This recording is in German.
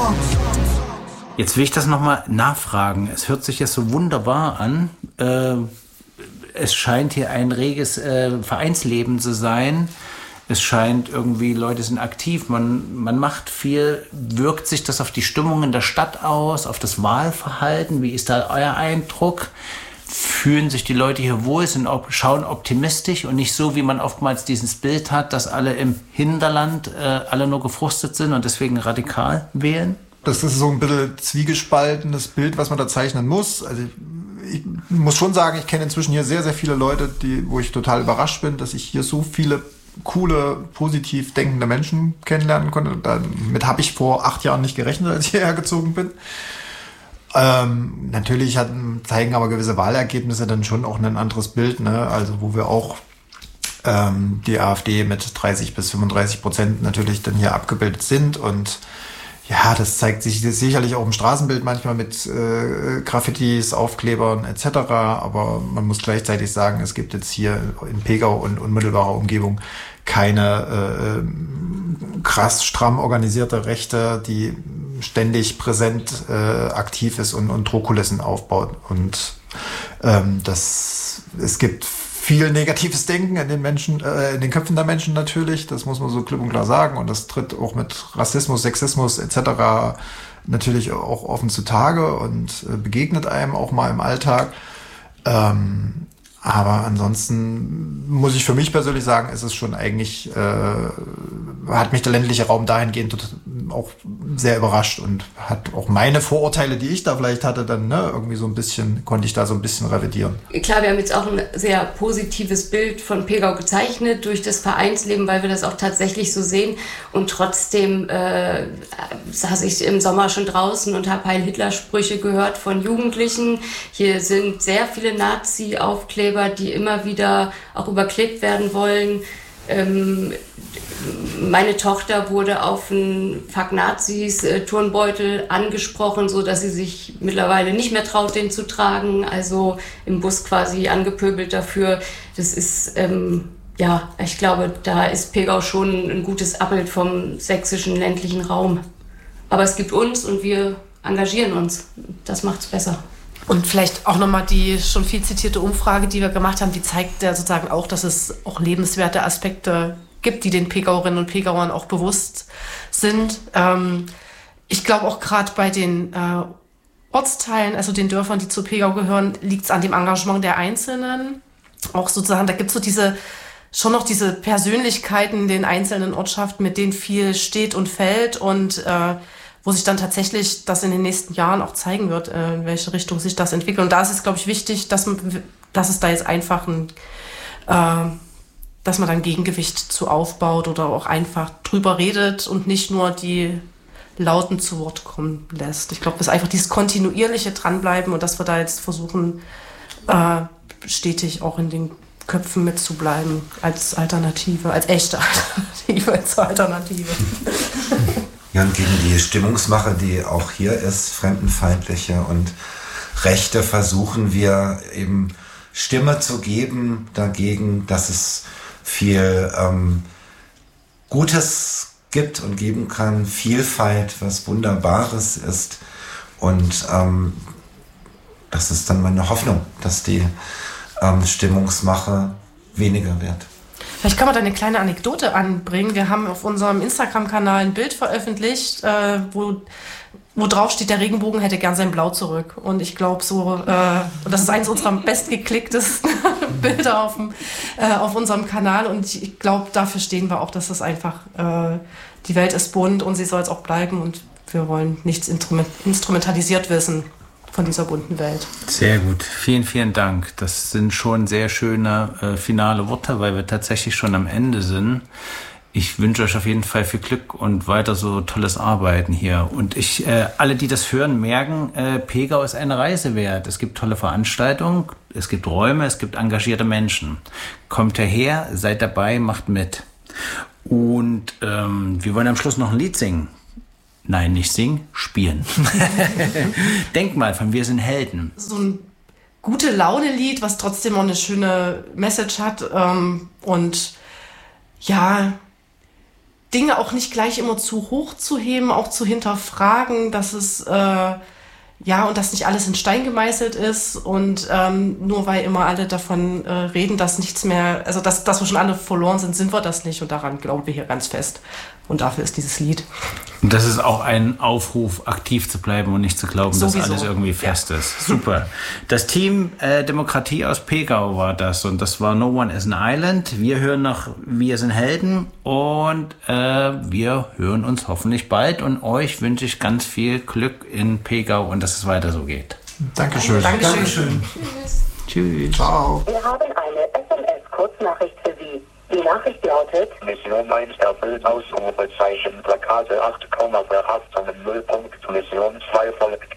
Jetzt will ich das nochmal nachfragen. Es hört sich jetzt so wunderbar an. Es scheint hier ein reges Vereinsleben zu sein. Es scheint irgendwie, Leute sind aktiv, man macht viel. Wirkt sich das auf die Stimmung in der Stadt aus, auf das Wahlverhalten? Wie ist da euer Eindruck? Fühlen sich die Leute hier wohl, schauen optimistisch und nicht so, wie man oftmals dieses Bild hat, dass alle im Hinterland alle nur gefrustet sind und deswegen radikal wählen? Das ist so ein bisschen zwiegespaltenes Bild, was man da zeichnen muss. Also ich muss schon sagen, ich kenne inzwischen hier sehr, sehr viele Leute, wo ich total überrascht bin, dass ich hier so viele coole, positiv denkende Menschen kennenlernen konnte. Damit habe ich vor 8 Jahren nicht gerechnet, als ich hierher gezogen bin. Natürlich zeigen aber gewisse Wahlergebnisse dann schon auch ein anderes Bild, ne? Also wo wir auch die AfD mit 30-35% natürlich dann hier abgebildet sind und ja, das zeigt sich sicherlich auch im Straßenbild manchmal mit Graffitis, Aufklebern etc. Aber man muss gleichzeitig sagen, es gibt jetzt hier in Pegau und unmittelbarer Umgebung keine krass stramm organisierte Rechte, die ständig präsent aktiv ist und Drohkulissen aufbaut. Und es gibt viel negatives Denken in den Menschen, in den Köpfen der Menschen natürlich, das muss man so klipp und klar sagen. Und das tritt auch mit Rassismus, Sexismus etc. natürlich auch offen zutage und begegnet einem auch mal im Alltag. Aber ansonsten muss ich für mich persönlich sagen, ist es schon eigentlich, hat mich der ländliche Raum dahingehend auch sehr überrascht und hat auch meine Vorurteile, die ich da vielleicht hatte, dann irgendwie konnte ich da so ein bisschen revidieren. Klar, wir haben jetzt auch ein sehr positives Bild von Pegau gezeichnet durch das Vereinsleben, weil wir das auch tatsächlich so sehen. Und trotzdem saß ich im Sommer schon draußen und habe Heil-Hitler-Sprüche gehört von Jugendlichen. Hier sind sehr viele Nazi-Aufkleber, die immer wieder auch überklebt werden wollen. Meine Tochter wurde auf einen Fuck Nazis Turnbeutel angesprochen, so dass sie sich mittlerweile nicht mehr traut, den zu tragen. Also im Bus quasi angepöbelt dafür. Das ist, ich glaube, da ist Pegau schon ein gutes Abbild vom sächsischen ländlichen Raum. Aber es gibt uns und wir engagieren uns. Das macht's besser. Und vielleicht auch nochmal die schon viel zitierte Umfrage, die wir gemacht haben, die zeigt ja sozusagen auch, dass es auch lebenswerte Aspekte gibt, die den Pegauerinnen und Pegauern auch bewusst sind. Ich glaube auch gerade bei den Ortsteilen, also den Dörfern, die zu Pegau gehören, liegt es an dem Engagement der Einzelnen. Auch sozusagen, da gibt es so schon noch diese Persönlichkeiten in den einzelnen Ortschaften, mit denen viel steht und fällt und wo sich dann tatsächlich das in den nächsten Jahren auch zeigen wird, in welche Richtung sich das entwickelt. Und da ist es, glaube ich, wichtig, dass es da jetzt einfach dass man dann Gegengewicht zu aufbaut oder auch einfach drüber redet und nicht nur die Lauten zu Wort kommen lässt. Ich glaube, das ist einfach dieses kontinuierliche Dranbleiben und dass wir da jetzt versuchen, stetig auch in den Köpfen mitzubleiben als Alternative, als echte Alternative zur Alternative. Ja, und gegen die Stimmungsmache, die auch hier ist, fremdenfeindliche und Rechte, versuchen wir eben Stimme zu geben dagegen, dass es viel Gutes gibt und geben kann, Vielfalt, was Wunderbares ist. Und das ist dann meine Hoffnung, dass die Stimmungsmache weniger wird. Vielleicht kann man da eine kleine Anekdote anbringen. Wir haben auf unserem Instagram-Kanal ein Bild veröffentlicht, wo drauf steht, der Regenbogen hätte gern sein Blau zurück. Und ich glaube und das ist eines unserer bestgeklicktesten Bilder auf unserem Kanal. Und ich glaube, dafür stehen wir auch, dass das einfach, die Welt ist bunt und sie soll es auch bleiben. Und wir wollen nichts instrumentalisiert wissen von dieser bunten Welt. Sehr gut. Vielen, vielen Dank. Das sind schon sehr schöne finale Worte, weil wir tatsächlich schon am Ende sind. Ich wünsche euch auf jeden Fall viel Glück und weiter so tolles Arbeiten hier. Und alle, die das hören, merken, Pegau ist eine Reise wert. Es gibt tolle Veranstaltungen, es gibt Räume, es gibt engagierte Menschen. Kommt her, seid dabei, macht mit. Und wir wollen am Schluss noch ein Lied singen. Nein, nicht singen, spielen. Denkmal von Wir sind Helden. So ein gute Laune-Lied, was trotzdem auch eine schöne Message hat. Und ja, Dinge auch nicht gleich immer zu hoch zu heben, auch zu hinterfragen, dass es und dass nicht alles in Stein gemeißelt ist und nur weil immer alle davon reden, dass nichts mehr, also dass wir schon alle verloren sind wir das nicht und daran glauben wir hier ganz fest. Und dafür ist dieses Lied. Und das ist auch ein Aufruf, aktiv zu bleiben und nicht zu glauben, dass alles irgendwie fest ist. Super. Das Team Demokratie aus Pegau war das und das war No One is an Island. Wir hören noch Wir sind Helden und wir hören uns hoffentlich bald und euch wünsche ich ganz viel Glück in Pegau und dass es weiter so geht. Dankeschön. Dankeschön. Tschüss. Ciao. Wir haben eine SMS-Kurznachricht für Sie. Die Nachricht lautet: Mission 1 erfüllt, Ausrufezeichen, Plakate 8, verhaftung, Nullpunkt, Mission 2 folgt.